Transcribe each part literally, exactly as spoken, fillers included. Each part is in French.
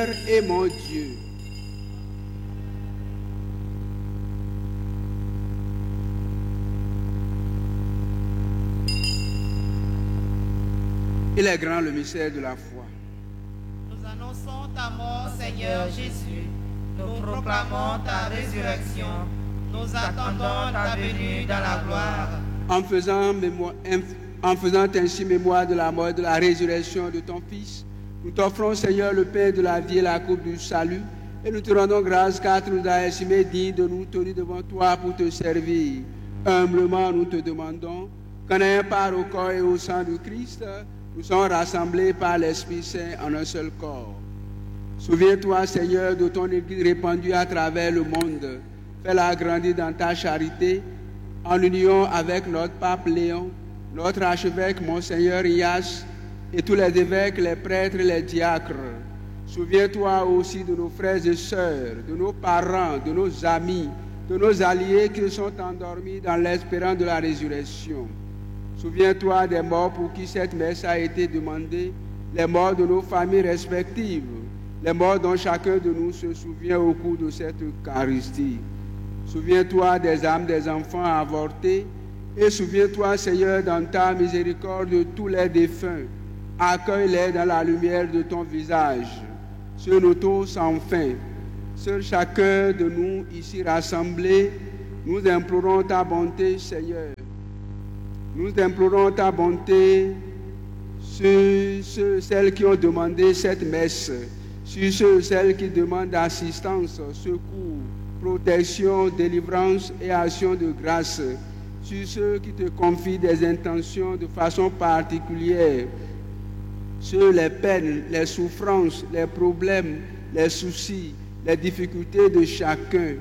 Seigneur et mon Dieu. Il est grand le mystère de la foi. Nous annonçons ta mort, Seigneur Jésus. Nous proclamons ta résurrection. Nous attendons ta venue dans la gloire. En faisant, mémoire, en faisant ainsi mémoire de la mort et de la résurrection de ton Fils, nous t'offrons, Seigneur, le pain de la vie et la coupe du salut, et nous te rendons grâce car tu nous as estimés dignes de nous tenir devant toi pour te servir. Humblement, nous te demandons qu'en ayant part au corps et au sang du Christ, nous sommes rassemblés par l'Esprit Saint en un seul corps. Souviens-toi, Seigneur, de ton Église répandue à travers le monde. Fais-la grandir dans ta charité, en union avec notre pape Léon, notre archevêque Monseigneur Ias, et tous les évêques, les prêtres et les diacres. Souviens-toi aussi de nos frères et sœurs, de nos parents, de nos amis, de nos alliés qui sont endormis dans l'espérance de la résurrection. Souviens-toi des morts pour qui cette messe a été demandée, les morts de nos familles respectives, les morts dont chacun de nous se souvient au cours de cette Eucharistie. Souviens-toi des âmes des enfants avortés et souviens-toi, Seigneur, dans ta miséricorde de tous les défunts. Accueille-les dans la lumière de ton visage. Sur nous tous sans fin, sur chacun de nous ici rassemblés, nous implorons ta bonté, Seigneur. Nous implorons ta bonté sur ceux, celles qui ont demandé cette messe, sur ceux, celles qui demandent assistance, secours, protection, délivrance et action de grâce, sur ceux qui te confient des intentions de façon particulière, sur les peines, les souffrances, les problèmes, les soucis, les difficultés de chacun,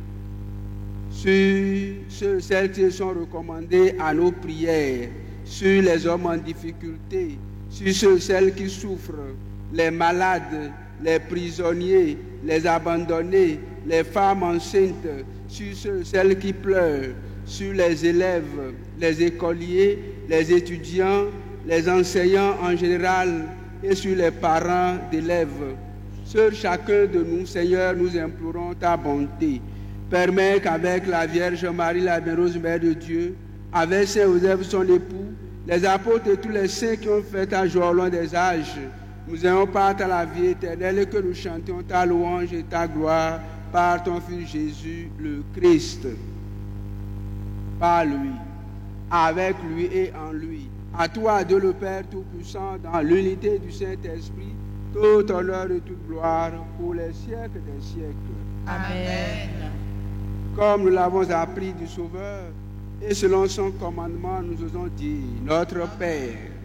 sur ceux, celles qui sont recommandées à nos prières, sur les hommes en difficulté, sur ceux, celles qui souffrent, les malades, les prisonniers, les abandonnés, les femmes enceintes, sur ceux, celles qui pleurent, sur les élèves, les écoliers, les étudiants, les enseignants en général et sur les parents d'élèves. Sur chacun de nous, Seigneur, nous implorons ta bonté. Permets qu'avec la Vierge Marie, la bienheureuse Mère de Dieu, avec Saint Joseph, son époux, les apôtres et tous les saints qui ont fait ta joie au long des âges, nous ayons part à la vie éternelle et que nous chantions ta louange et ta gloire par ton Fils Jésus, le Christ. Par lui, avec lui et en lui. À toi, Dieu le Père Tout-Puissant, dans l'unité du Saint-Esprit, tout honneur et toute gloire pour les siècles des siècles. Amen. Comme nous l'avons appris du Sauveur, et selon son commandement, nous osons dire, notre Père,